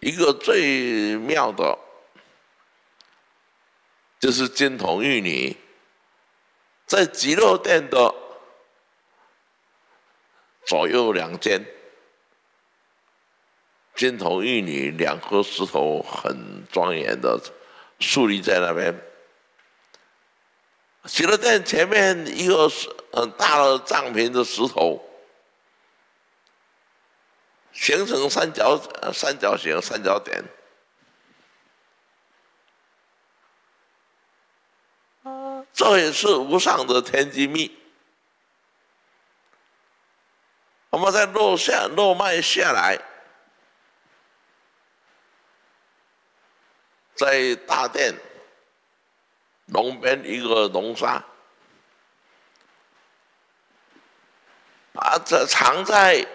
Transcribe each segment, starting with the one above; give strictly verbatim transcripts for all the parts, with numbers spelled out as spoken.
一个最妙的，就是金童玉女在极乐殿的左右两间，金童玉女两颗石头很庄严的竖立在那边。极乐殿前面一个很大的藏屏的石头，形成三角三角形三角点。这也是无上的天机密。我们再落下落脉下来，在大殿龙边一个龙沙，啊，这藏在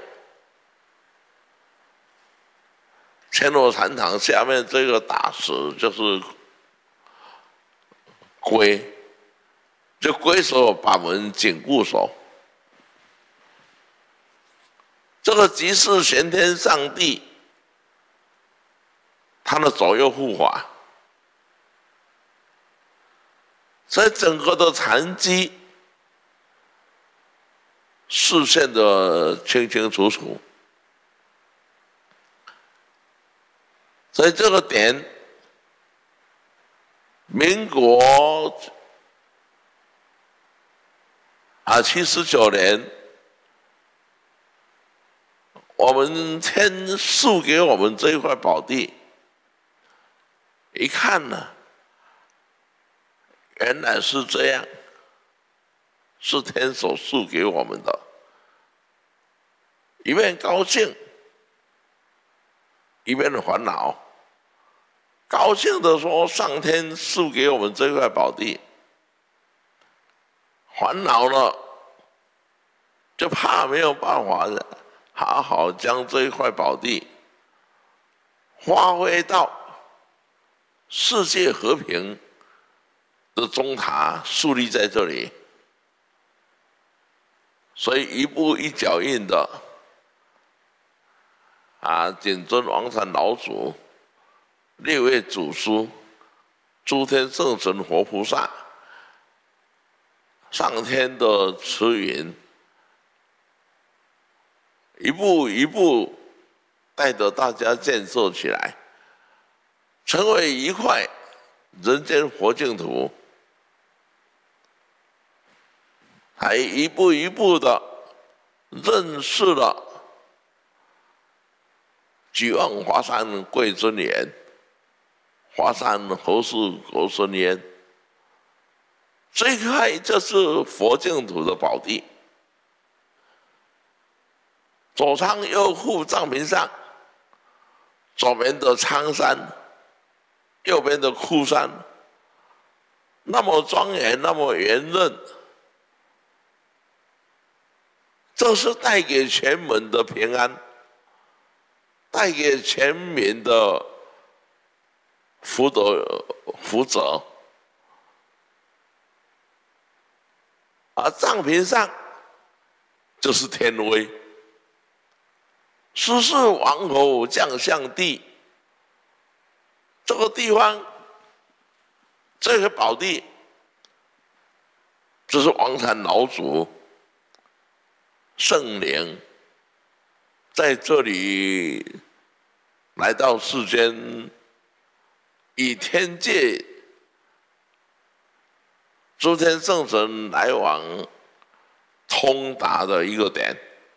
千罗禅堂下面这个大石就是龟，这龟手把门紧固手。这个即是玄天上帝，他的左右护法，所以整个的禅机视线的清清楚楚。所以这个点，民国啊七十九年。我们天赐给我们这一块宝地，一看呢，原来是这样，是天所赐给我们的，一边高兴，一边烦恼。高兴的说，上天赐给我们这块宝地，烦恼了，就怕没有办法的。好好将这一块宝地发挥到世界和平的中塔树立在这里，所以一步一脚印的啊，谨遵王禅老祖、六位祖师、诸天圣神活菩萨、上天的慈云。一步一步带着大家建设起来，成为一块人间佛净土，还一步一步的认识了举望华山贵尊严，华山何事国孙焉。这一块就是佛净土的宝地。左苍右护藏屏上，左边的苍山，右边的库山，那么庄严，那么圆润，这是带给全门的平安，带给全民的福德福泽。而藏屏上就是天威。十世王侯将相地，这个地方，这个宝地，这是王禅老祖圣灵在这里来到世间，以天界诸天圣神来往通达的一个点。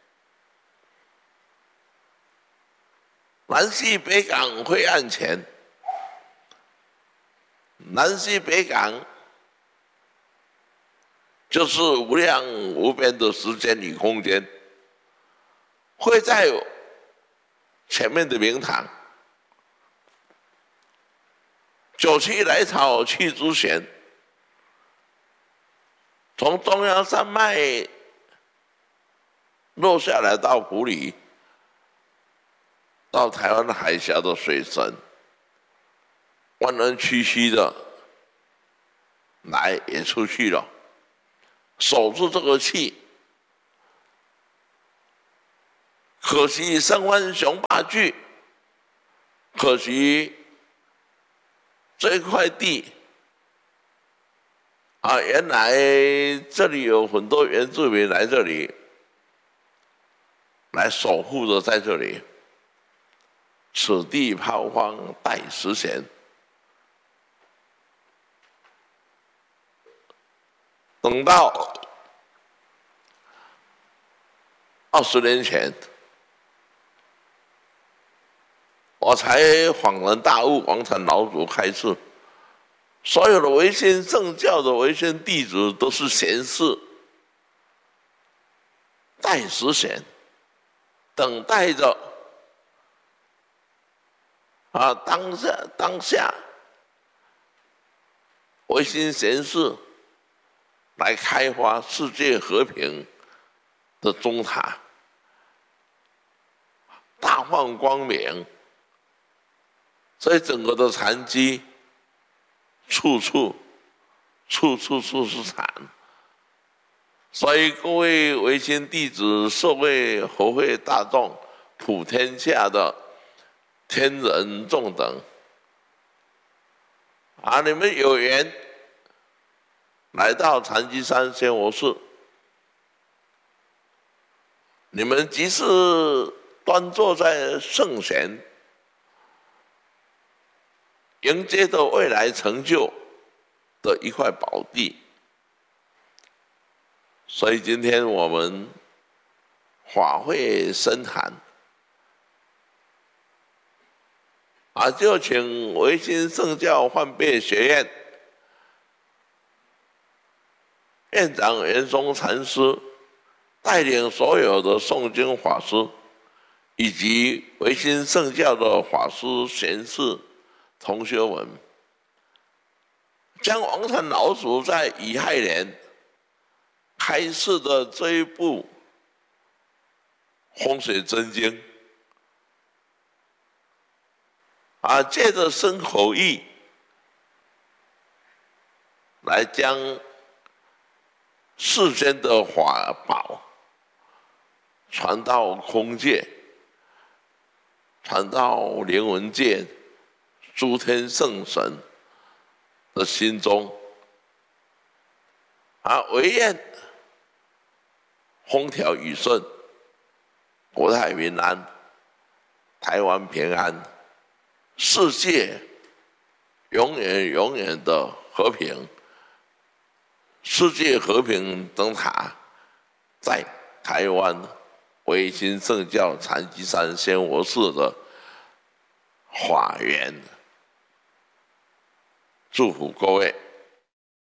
南西北港灰暗前，南西北港就是无量无边的时间与空间，会在前面的明堂，九曲来草去诸弦，从中央山脉落下来到湖里。到台湾海峡的水神，弯弯曲曲的来也出去了，守住这个气。可惜身弯雄霸句， 可惜这块地啊，原来这里有很多原住民来这里来守护着，在这里，此地抛荒待时闲。等到二十年前，我才恍然大悟，王禅老祖开示，所有的维新圣教的维新弟子都是贤士，待时闲，等待着啊当下当下维新贤士来开发世界和平的中塔，大放光明。所以整个的禅机，处处处处处是禅。所以各位维新弟子、社会和会大众、普天下的天人众等，啊，你们有缘来到禅机山仙佛寺，你们即是端坐在圣贤，迎接着未来成就的一块宝地。所以今天我们法会深函，啊，就请维新圣教换变学院院长袁松禅师带领所有的诵经法师，以及维新圣教的法师贤士同学们，将王禅老祖在乙亥年开示的这一部《风水真经》啊，借着身口意来将世间的法宝传到空界，传到灵魂界，诸天圣神的心中，啊，唯愿风调雨顺，国泰民安，台湾平安，世界永远永远的和平。世界和平灯塔在台湾维新圣教禅机山仙佛寺的法缘，祝福各位。